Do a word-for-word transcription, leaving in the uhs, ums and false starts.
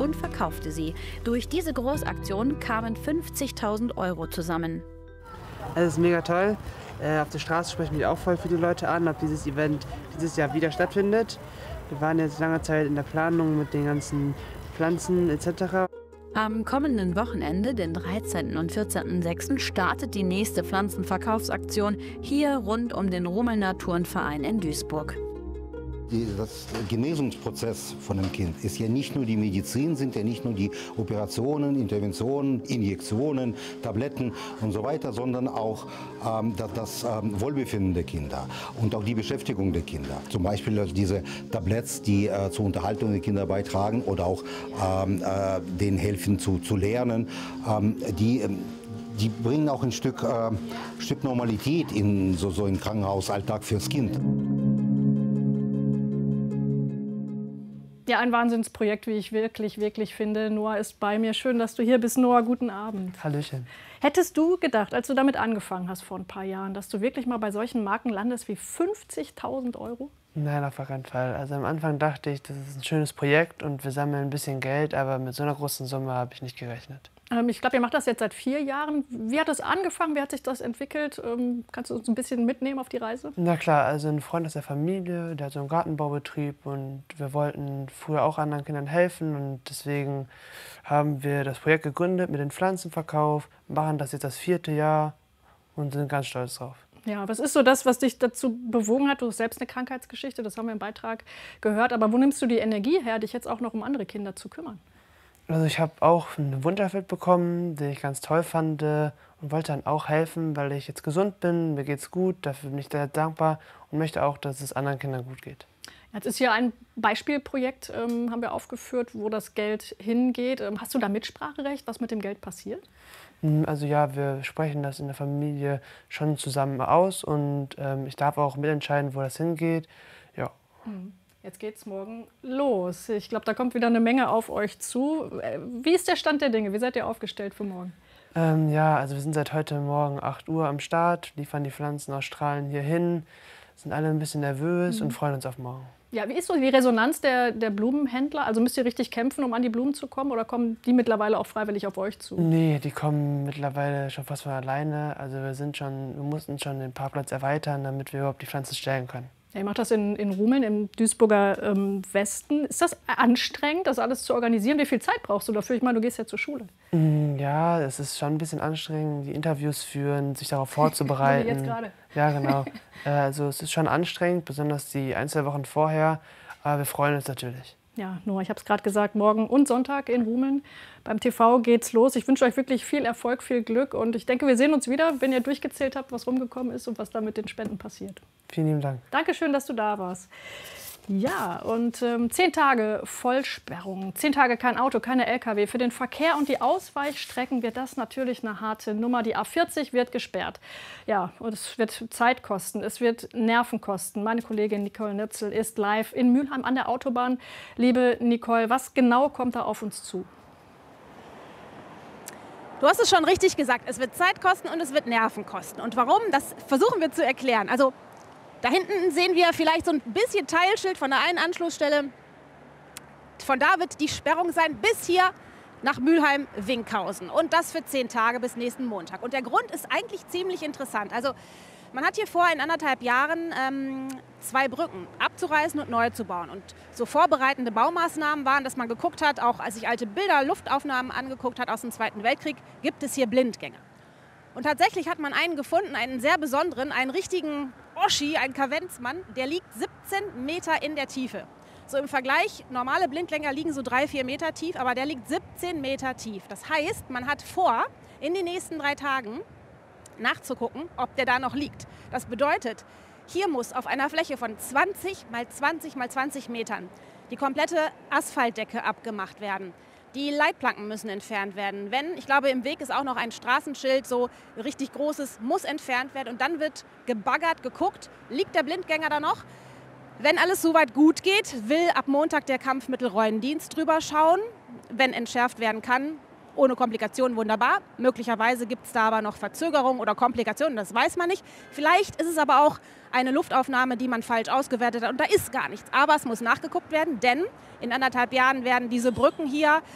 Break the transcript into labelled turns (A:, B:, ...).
A: und verkaufte sie. Durch diese Großaktion kamen fünfzigtausend Euro zusammen.
B: Es ist mega toll. Äh, auf der Straße sprechen mich auch voll viele Leute an, ob dieses Event dieses Jahr wieder stattfindet. Wir waren jetzt lange Zeit in der Planung mit den ganzen Pflanzen et cetera.
A: Am kommenden Wochenende, den dreizehnten und vierzehnten sechsten, startet die nächste Pflanzenverkaufsaktion hier rund um den Rumelner Turnverein in Duisburg.
C: Die, das Genesungsprozess von dem Kind ist ja nicht nur die Medizin, sind ja nicht nur die Operationen, Interventionen, Injektionen, Tabletten und so weiter, sondern auch ähm, das, das ähm, Wohlbefinden der Kinder und auch die Beschäftigung der Kinder. Zum Beispiel also diese Tabletts, die äh, zur Unterhaltung der Kinder beitragen oder auch ähm, äh, denen helfen zu, zu lernen, ähm, die ähm, Die bringen auch ein Stück, äh, Stück Normalität in so, so einen Krankenhausalltag fürs Kind.
D: Ja, ein Wahnsinnsprojekt, wie ich wirklich, wirklich finde. Noah ist bei mir. Schön, dass du hier bist. Noah, guten Abend.
B: Hallöchen.
D: Hättest du gedacht, als du damit angefangen hast vor ein paar Jahren, dass du wirklich mal bei solchen Marken landest wie fünfzigtausend Euro?
B: Nein, auf gar keinen Fall. Also am Anfang dachte ich, das ist ein schönes Projekt und wir sammeln ein bisschen Geld, aber mit so einer großen Summe habe ich nicht gerechnet.
D: Ähm, ich glaube, ihr macht das jetzt seit vier Jahren. Wie hat das angefangen? Wie hat sich das entwickelt? Ähm, kannst du uns ein bisschen mitnehmen auf die Reise?
B: Na klar, also ein Freund aus der Familie, der hat so einen Gartenbaubetrieb und wir wollten früher auch anderen Kindern helfen und deswegen haben wir das Projekt gegründet mit dem Pflanzenverkauf, machen das jetzt das vierte Jahr und sind ganz stolz drauf.
D: Ja, was ist so das, was dich dazu bewogen hat? Du hast selbst eine Krankheitsgeschichte, das haben wir im Beitrag gehört. Aber wo nimmst du die Energie her, dich jetzt auch noch um andere Kinder zu kümmern?
B: Also ich habe auch einen Wunsch erfüllt bekommen, den ich ganz toll fand äh, und wollte dann auch helfen, weil ich jetzt gesund bin, mir geht's gut, dafür bin ich sehr dankbar und möchte auch, dass es anderen Kindern gut geht.
D: Jetzt ist hier ein Beispielprojekt, ähm, haben wir aufgeführt, wo das Geld hingeht. Ähm, hast du da Mitspracherecht, was mit dem Geld passiert?
B: Also ja, wir sprechen das in der Familie schon zusammen aus und ähm, ich darf auch mitentscheiden, wo das hingeht. Ja.
D: Mhm. Jetzt geht's morgen los. Ich glaube, da kommt wieder eine Menge auf euch zu. Wie ist der Stand der Dinge? Wie seid ihr aufgestellt für morgen?
B: Ähm, ja, also wir sind seit heute Morgen acht Uhr am Start, liefern die Pflanzen aus Strahlen hier hin, sind alle ein bisschen nervös mhm. und freuen uns auf morgen. Ja,
D: wie ist so die Resonanz der, der Blumenhändler? Also müsst ihr richtig kämpfen, um an die Blumen zu kommen? Oder kommen die mittlerweile auch freiwillig auf euch zu?
B: Nee, die kommen mittlerweile schon fast von alleine. Also wir, sind schon, wir mussten schon den Parkplatz erweitern, damit wir überhaupt die Pflanzen stellen können.
D: Ja, ihr macht das in, in Rumeln, im Duisburger ähm, Westen. Ist das anstrengend, das alles zu organisieren? Wie viel Zeit brauchst du dafür? Ich meine, du gehst ja zur Schule.
B: Ja, es ist schon ein bisschen anstrengend, die Interviews führen, sich darauf vorzubereiten.
D: Jetzt gerade.
B: Ja, genau. Also es ist schon anstrengend, besonders die ein, zwei Wochen vorher. Aber wir freuen uns natürlich.
D: Ja, Noah, ich habe es gerade gesagt, morgen und Sonntag in Rumeln. Beim T V geht's los. Ich wünsche euch wirklich viel Erfolg, viel Glück. Und ich denke, wir sehen uns wieder, wenn ihr durchgezählt habt, was rumgekommen ist und was da mit den Spenden passiert.
B: Vielen lieben Dank.
D: Dankeschön, dass du da warst. Ja, und ähm, zehn Tage Vollsperrung, zehn Tage kein Auto, keine L K W. Für den Verkehr und die Ausweichstrecken wird das natürlich eine harte Nummer. Die A vierzig wird gesperrt. Ja, und es wird Zeit kosten, es wird Nerven kosten. Meine Kollegin Nicole Nützel ist live in Mülheim an der Autobahn. Liebe Nicole, was genau kommt da auf uns zu?
E: Du hast es schon richtig gesagt, es wird Zeit kosten und es wird Nerven kosten. Und warum, das versuchen wir zu erklären. Also da hinten sehen wir vielleicht so ein bisschen Teilschild von der einen Anschlussstelle. Von da wird die Sperrung sein bis hier nach Mülheim-Winkhausen. Und das für zehn Tage bis nächsten Montag. Und der Grund ist eigentlich ziemlich interessant. Also man hat hier vor in anderthalb Jahren ähm, zwei Brücken abzureißen und neu zu bauen. Und so vorbereitende Baumaßnahmen waren, dass man geguckt hat, auch als sich alte Bilder, Luftaufnahmen angeguckt hat aus dem Zweiten Weltkrieg, gibt es hier Blindgänger. Und tatsächlich hat man einen gefunden, einen sehr besonderen, einen richtigen Oschi, einen Kavenzmann, der liegt siebzehn Meter in der Tiefe. So im Vergleich, normale Blindgänger liegen so drei, vier Meter tief, aber der liegt siebzehn Meter tief. Das heißt, man hat vor, in den nächsten drei Tagen nachzugucken, ob der da noch liegt. Das bedeutet, hier muss auf einer Fläche von zwanzig mal zwanzig mal zwanzig Metern die komplette Asphaltdecke abgemacht werden. Die Leitplanken müssen entfernt werden. Wenn, ich glaube, im Weg ist auch noch ein Straßenschild, so richtig großes, muss entfernt werden. Und dann wird gebaggert, geguckt, liegt der Blindgänger da noch? Wenn alles soweit gut geht, will ab Montag der Kampfmittelräumendienst drüber schauen. Wenn entschärft werden kann, ohne Komplikationen, wunderbar. Möglicherweise gibt es da aber noch Verzögerungen oder Komplikationen, das weiß man nicht. Vielleicht ist es aber auch eine Luftaufnahme, die man falsch ausgewertet hat und da ist gar nichts. Aber es muss nachgeguckt werden, denn in anderthalb Jahren werden diese Brücken hier